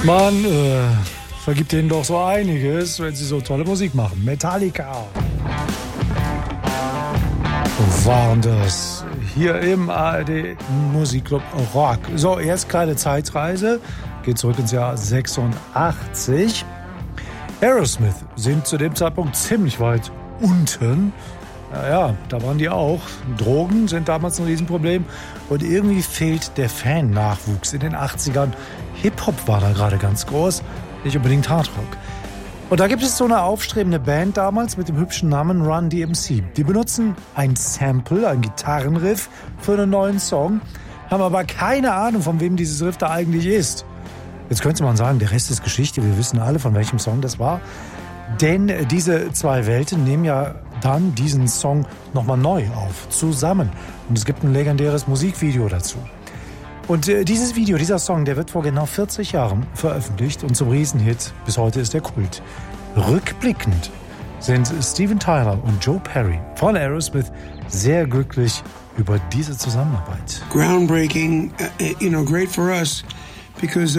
Man vergibt denen doch so einiges, wenn sie so tolle Musik machen. Metallica waren das hier im ARD Musikclub Rock. So, jetzt kleine Zeitreise. Geht zurück ins Jahr 86. Aerosmith sind zu dem Zeitpunkt ziemlich weit unten. Ja, da waren die auch. Drogen sind damals ein Riesenproblem. Und irgendwie fehlt der Fan-Nachwuchs in den 80ern. Hip-Hop war da gerade ganz groß, nicht unbedingt Hardrock. Und da gibt es so eine aufstrebende Band damals mit dem hübschen Namen Run DMC. Die benutzen ein Sample, ein Gitarrenriff für einen neuen Song, haben aber keine Ahnung, von wem dieses Riff da eigentlich ist. Jetzt könnte man sagen, der Rest ist Geschichte. Wir wissen alle, von welchem Song das war. Denn diese zwei Welten nehmen ja dann diesen Song nochmal neu auf, zusammen. Und es gibt ein legendäres Musikvideo dazu. Und dieses Video, dieser Song, der wird vor genau 40 Jahren veröffentlicht und zum Riesenhit. Bis heute ist der Kult. Rückblickend sind Steven Tyler und Joe Perry von Aerosmith sehr glücklich über diese Zusammenarbeit. Groundbreaking, great for us because,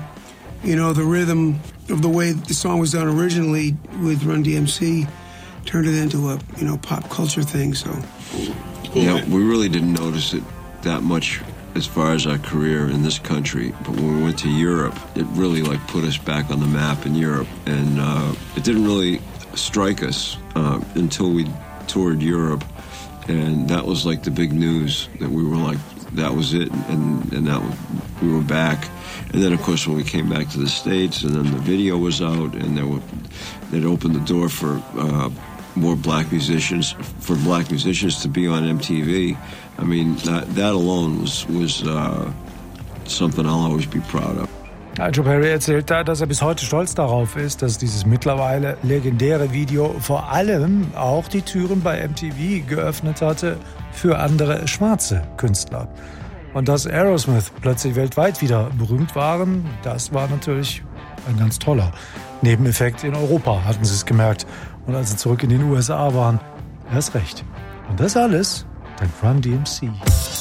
the rhythm of the way the song was done originally with Run DMC turned it into a, pop culture thing, so. Yeah, we really didn't notice it that much as far as our career in this country, but when we went to Europe, it really put us back on the map in Europe, and it didn't really strike us until we toured Europe, and that was the big news that we were that was it, and that we were back. And then of course when we came back to the States, and then the video was out, and it opened the door for more black musicians to be on MTV. I mean, that alone was something I'll always be proud of. Joe Perry erzählt da, dass er bis heute stolz darauf ist, dass dieses mittlerweile legendäre Video vor allem auch die Türen bei MTV geöffnet hatte für andere schwarze Künstler. Und dass Aerosmith plötzlich weltweit wieder berühmt waren, das war natürlich ein ganz toller Nebeneffekt. In Europa hatten sie es gemerkt. Und als sie zurück in den USA waren, erst recht. Und das alles dank Run DMC.